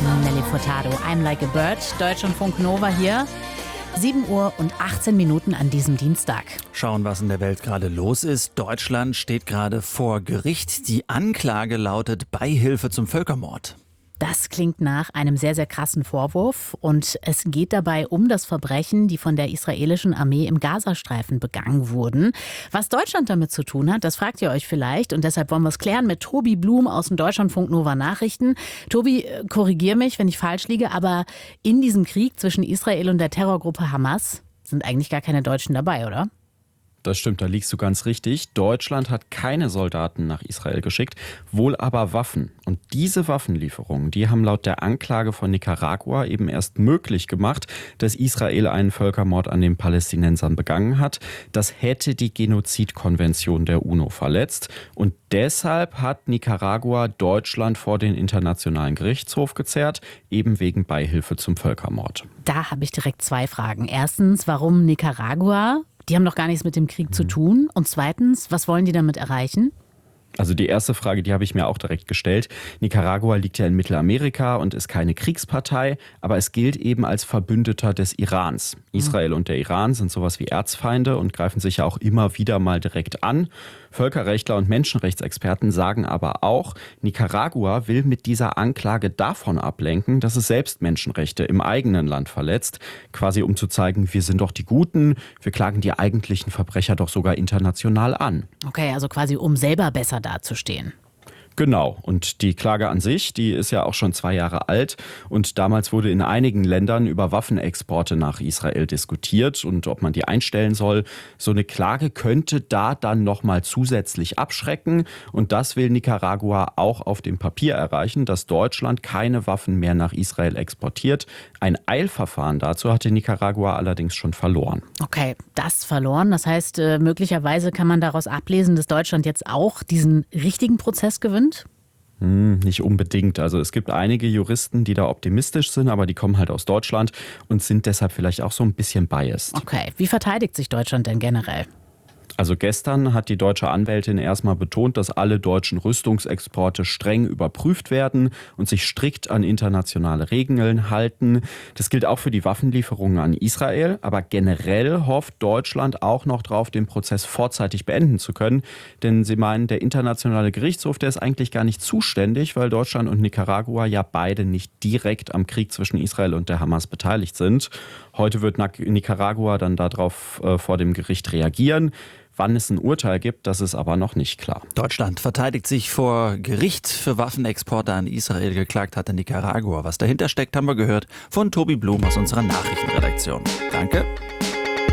Nelly Furtado, I'm Like a Bird, Deutschlandfunk Nova hier. 7 Uhr und 18 Minuten an diesem Dienstag. Schauen, was in der Welt gerade los ist. Deutschland steht gerade vor Gericht. Die Anklage lautet Beihilfe zum Völkermord. Das klingt nach einem sehr, sehr krassen Vorwurf. Und es geht dabei um das Verbrechen, die von der israelischen Armee im Gazastreifen begangen wurden. Was Deutschland damit zu tun hat, das fragt ihr euch vielleicht. Und deshalb wollen wir es klären mit Tobi Blum aus den Deutschlandfunk Nova Nachrichten. Tobi, korrigier mich, wenn ich falsch liege, aber in diesem Krieg zwischen Israel und der Terrorgruppe Hamas sind eigentlich gar keine Deutschen dabei, oder? Das stimmt, da liegst du ganz richtig. Deutschland hat keine Soldaten nach Israel geschickt, wohl aber Waffen. Und diese Waffenlieferungen, die haben laut der Anklage von Nicaragua eben erst möglich gemacht, dass Israel einen Völkermord an den Palästinensern begangen hat. Das hätte die Genozidkonvention der UNO verletzt. Und deshalb hat Nicaragua Deutschland vor den Internationalen Gerichtshof gezerrt, eben wegen Beihilfe zum Völkermord. Da habe ich direkt 2 Fragen. Erstens, warum Nicaragua? Die haben doch gar nichts mit dem Krieg zu tun. Und zweitens, was wollen die damit erreichen? Also die erste Frage, die habe ich mir auch direkt gestellt. Nicaragua liegt ja in Mittelamerika und ist keine Kriegspartei, aber es gilt eben als Verbündeter des Irans. Israel und der Iran sind sowas wie Erzfeinde und greifen sich ja auch immer wieder mal direkt an. Völkerrechtler und Menschenrechtsexperten sagen aber auch, Nicaragua will mit dieser Anklage davon ablenken, dass es selbst Menschenrechte im eigenen Land verletzt. Quasi um zu zeigen, wir sind doch die Guten, wir klagen die eigentlichen Verbrecher doch sogar international an. Okay, also quasi um selber besser dazustehen. Genau, und die Klage an sich, die ist ja auch schon 2 Jahre alt und damals wurde in einigen Ländern über Waffenexporte nach Israel diskutiert und ob man die einstellen soll. So eine Klage könnte da dann nochmal zusätzlich abschrecken und das will Nicaragua auch auf dem Papier erreichen, dass Deutschland keine Waffen mehr nach Israel exportiert. Ein Eilverfahren dazu hatte Nicaragua allerdings schon verloren. Okay, das verloren. Das heißt, möglicherweise kann man daraus ablesen, dass Deutschland jetzt auch diesen richtigen Prozess gewinnt? Nicht unbedingt. Also es gibt einige Juristen, die da optimistisch sind, aber die kommen halt aus Deutschland und sind deshalb vielleicht auch so ein bisschen biased. Okay, wie verteidigt sich Deutschland denn generell? Also gestern hat die deutsche Anwältin erstmal betont, dass alle deutschen Rüstungsexporte streng überprüft werden und sich strikt an internationale Regeln halten. Das gilt auch für die Waffenlieferungen an Israel. Aber generell hofft Deutschland auch noch darauf, den Prozess vorzeitig beenden zu können. Denn sie meinen, der internationale Gerichtshof, der ist eigentlich gar nicht zuständig, weil Deutschland und Nicaragua ja beide nicht direkt am Krieg zwischen Israel und der Hamas beteiligt sind. Heute wird Nicaragua dann darauf vor dem Gericht reagieren. Wann es ein Urteil gibt, das ist aber noch nicht klar. Deutschland verteidigt sich vor Gericht für Waffenexporte an Israel. Geklagt hatte Nicaragua. Was dahinter steckt, haben wir gehört von Tobi Blum aus unserer Nachrichtenredaktion. Danke.